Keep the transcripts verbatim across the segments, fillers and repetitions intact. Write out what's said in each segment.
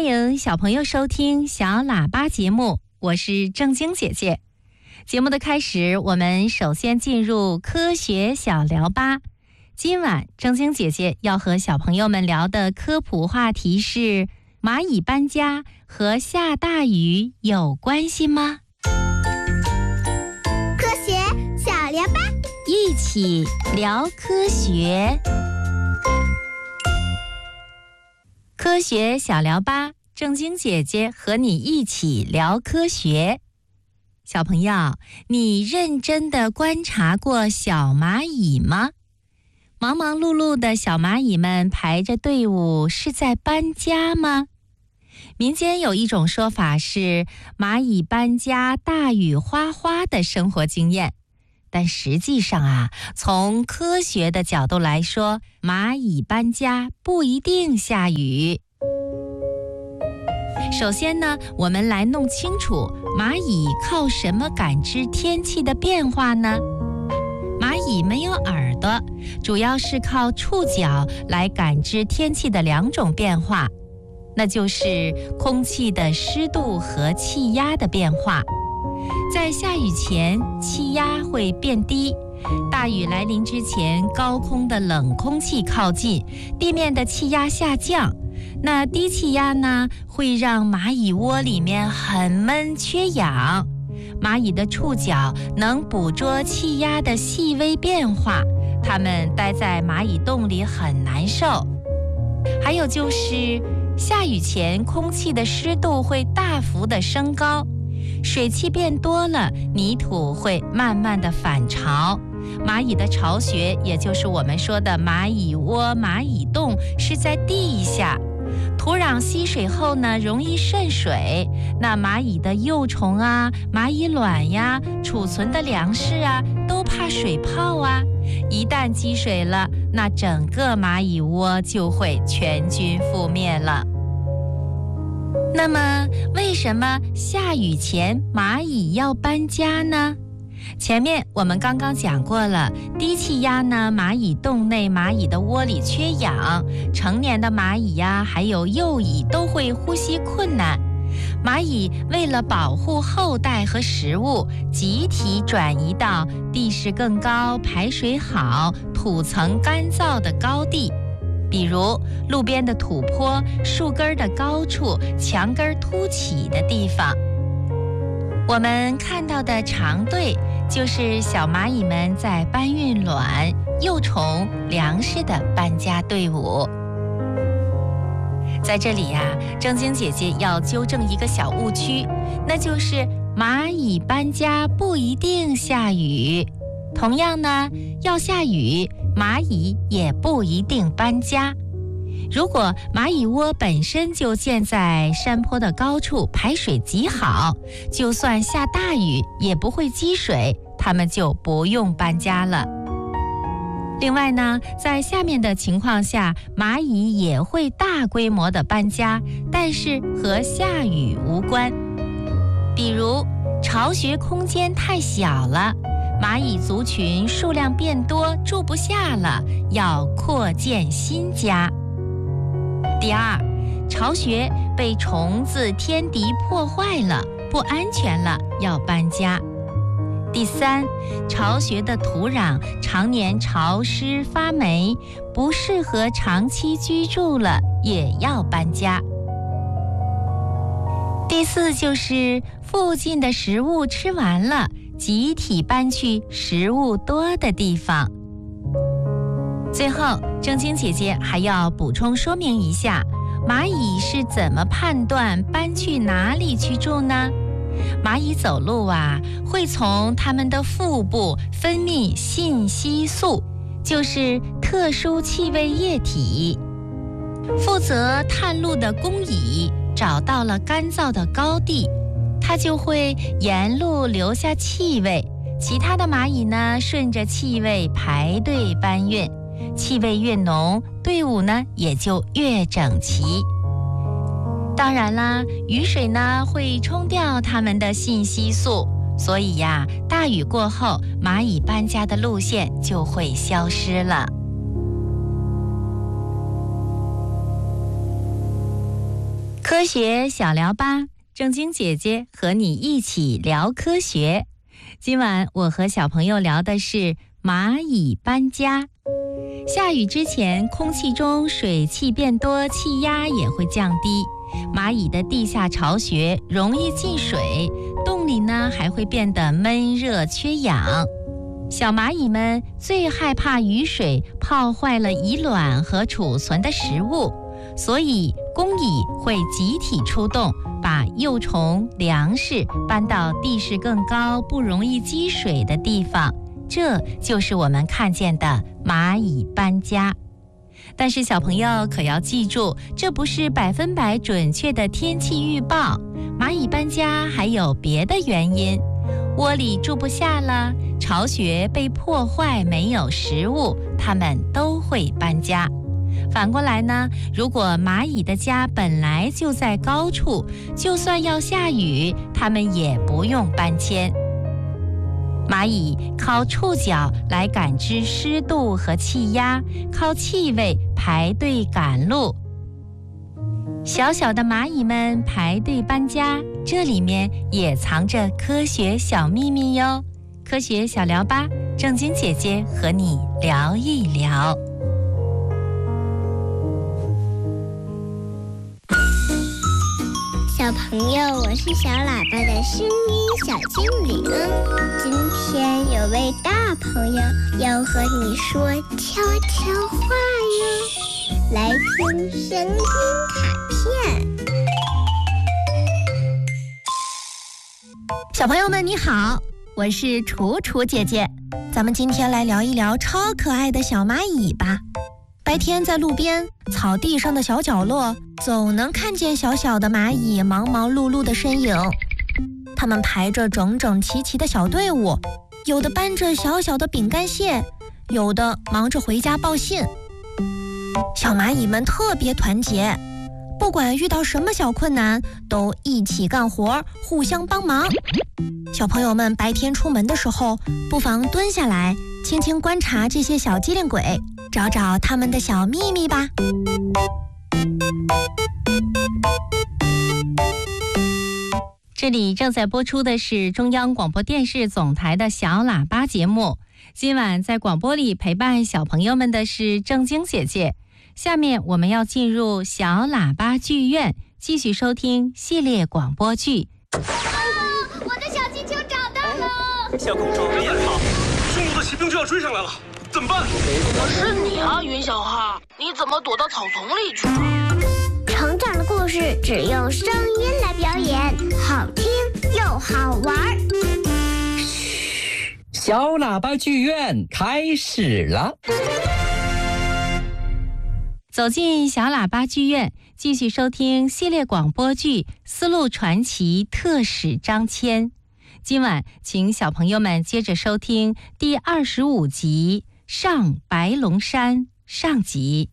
欢迎小朋友收听小喇叭节目，我是正晶姐姐。节目的开始，我们首先进入科学小聊吧。今晚正晶姐姐要和小朋友们聊的科普话题是：蚂蚁搬家和下大雨有关系吗？ 科学小聊吧， 一起聊科学。科学小聊吧，正晶姐姐和你一起聊科学。小朋友，你认真地观察过小蚂蚁吗？忙忙碌碌的小蚂蚁们排着队伍，是在搬家吗？民间有一种说法是蚂蚁搬家大雨哗哗的生活经验，但实际上啊，从科学的角度来说，蚂蚁搬家不一定下雨。首先呢，我们来弄清楚蚂蚁靠什么感知天气的变化呢？蚂蚁没有耳朵，主要是靠触角来感知天气的两种变化，那就是空气的湿度和气压的变化。在下雨前，气压会变低，大雨来临之前，高空的冷空气靠近，地面的气压下降。那低气压呢，会让蚂蚁窝里面很闷缺氧。蚂蚁的触角能捕捉气压的细微变化，它们待在蚂蚁洞里很难受。还有就是下雨前空气的湿度会大幅的升高，水汽变多了，泥土会慢慢的反潮。蚂蚁的巢穴，也就是我们说的蚂蚁窝、蚂蚁洞，是在地下。土壤吸水后呢，容易渗水，那蚂蚁的幼虫啊、蚂蚁卵呀、储存的粮食啊，都怕水泡啊。一旦积水了，那整个蚂蚁窝就会全军覆灭了。那么，为什么下雨前蚂蚁要搬家呢？前面我们刚刚讲过了，低气压呢，蚂蚁洞内蚂蚁的窝里缺氧，成年的蚂蚁呀，还有幼蚁都会呼吸困难。蚂蚁为了保护后代和食物，集体转移到地势更高、排水好、土层干燥的高地，比如路边的土坡、树根的高处、墙根凸起的地方。我们看到的长队就是小蚂蚁们在搬运卵、幼虫、粮食的搬家队伍。在这里呀、啊，正晶姐姐要纠正一个小误区，那就是蚂蚁搬家不一定下雨。同样呢，要下雨，蚂蚁也不一定搬家。如果蚂蚁窝本身就建在山坡的高处，排水极好，就算下大雨也不会积水，它们就不用搬家了。另外呢，在下面的情况下，蚂蚁也会大规模的搬家，但是和下雨无关。比如巢穴空间太小了，蚂蚁族群数量变多，住不下了，要扩建新家。第二，巢穴被虫子、天敌破坏了，不安全了，要搬家。第三，巢穴的土壤常年潮湿发霉，不适合长期居住了，也要搬家。第四，就是附近的食物吃完了，集体搬去食物多的地方。最后，正晶姐姐还要补充说明一下，蚂蚁是怎么判断搬去哪里去住呢？蚂蚁走路啊，会从它们的腹部分泌信息素，就是特殊气味液体。负责探路的工蚁找到了干燥的高地，它就会沿路留下气味，其他的蚂蚁呢，顺着气味排队搬运。气味越浓，队伍呢也就越整齐。当然啦，雨水呢会冲掉它们的信息素，所以呀，大雨过后，蚂蚁搬家的路线就会消失了。科科学小聊吧，正经姐姐和你一起聊科学。今晚我和小朋友聊的是蚂蚁搬家。下雨之前，空气中水汽变多，气压也会降低。蚂蚁的地下巢穴容易进水，洞里呢还会变得闷热缺氧。小蚂蚁们最害怕雨水泡坏了蚁卵和储存的食物，所以工蚁会集体出动，把幼虫、粮食搬到地势更高、不容易积水的地方。这就是我们看见的蚂蚁搬家。但是小朋友可要记住，这不是百分百准确的天气预报。蚂蚁搬家还有别的原因，窝里住不下了，巢穴被破坏，没有食物，它们都会搬家。反过来呢，如果蚂蚁的家本来就在高处，就算要下雨，它们也不用搬迁。蚂蚁靠触角来感知湿度和气压，靠气味排队赶路。小小的蚂蚁们排队搬家，这里面也藏着科学小秘密哟。科学小聊吧，正经姐姐和你聊一聊。 小朋友，我是小喇叭的声音小精灵。今天有位大朋友要和你说悄悄话哟，来听声音卡片。 小朋友们你好，我是楚楚姐姐，咱们今天来聊一聊超可爱的小蚂蚁吧。白天在路边草地上的小角落，总能看见小小的蚂蚁忙忙碌碌的身影。它们排着整整齐齐的小队伍，有的搬着小小的饼干屑，有的忙着回家报信。小蚂蚁们特别团结，不管遇到什么小困难，都一起干活，互相帮忙。小朋友们白天出门的时候，不妨蹲下来，轻轻观察这些小机灵鬼，找找他们的小秘密吧。 这里正在播出的是中央广播电视总台的小喇叭节目。今晚在广播里陪伴小朋友们的是正经姐姐。下面我们要进入小喇叭剧院，继续收听系列广播剧。 我的小气球找到了！ 小公主别跑，匈奴的骑兵就要追上来了，怎么办？ 我是你啊，云小哈，你怎么躲到草丛里去了？ 成长的故事只用声音来表演，好听又好玩。 小喇叭剧院开始了。 走进小喇叭剧院，继续收听系列广播剧《丝路传奇特使张骞》。今晚请小朋友们接着收听第二十五集《上白龙山》上集。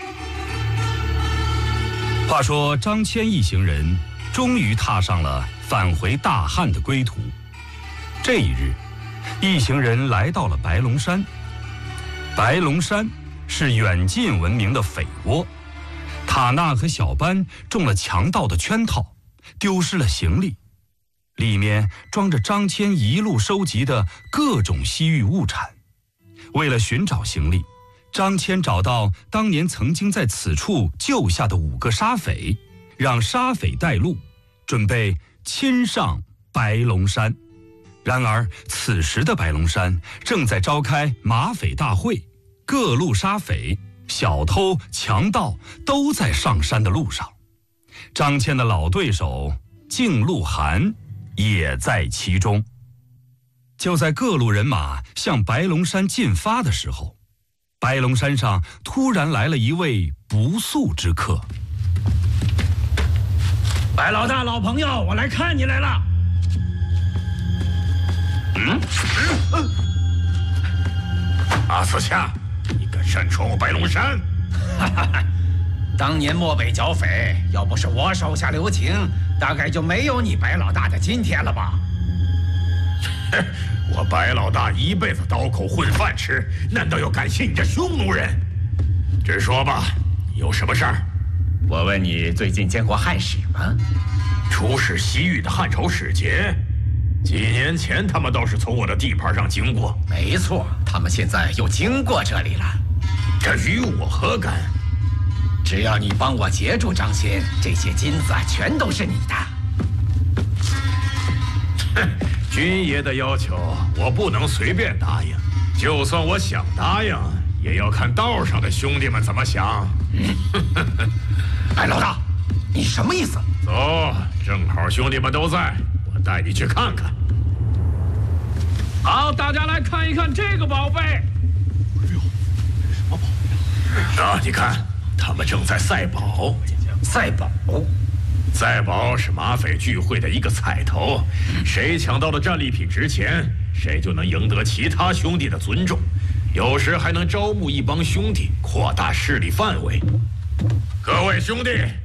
话说张骞一行人终于踏上了返回大汉的归途。这一日，一行人来到了白龙山。白龙山是远近闻名的匪窝，塔纳和小班中了强盗的圈套，丢失了行李，里面装着张骞一路收集的各种西域物产。为了寻找行李，张骞找到当年曾经在此处救下的五个沙匪，让沙匪带路，准备亲上白龙山。然而此时的白龙山正在召开马匪大会，各路沙匪、小偷、强盗都在上山的路上。张骞的老对手靖路寒也在其中。就在各路人马向白龙山进发的时候，白龙山上突然来了一位不速之客。 白老大，老朋友，我来看你来了。 嗯嗯，阿四恰，你敢擅闯我白龙山？ 哈哈，当年漠北剿匪，要不是我手下留情，大概就没有你白老大的今天了吧？ 我白老大一辈子刀口混饭吃，难道要感谢你这匈奴人？直说吧，有什么事儿？ 我问你，最近见过汉使吗？ 出使西域的汉朝使节，几年前他们倒是从我的地盘上经过。 没错，他们现在又经过这里了。 这与我何干？ 只要你帮我截住张骞，这些金子全都是你的。 哼，军爷的要求我不能随便答应，就算我想答应，也要看道上的兄弟们怎么想。 哎，老大，你什么意思？ 走，正好兄弟们都在，我带你去看看。 好，大家来看一看这个宝贝。哎呦，这什么宝贝啊？啊，你看，他们正在赛宝。 赛宝？ 赛宝是马匪聚会的一个彩头，谁抢到的战利品值钱，谁就能赢得其他兄弟的尊重，有时还能招募一帮兄弟，扩大势力范围。各位兄弟，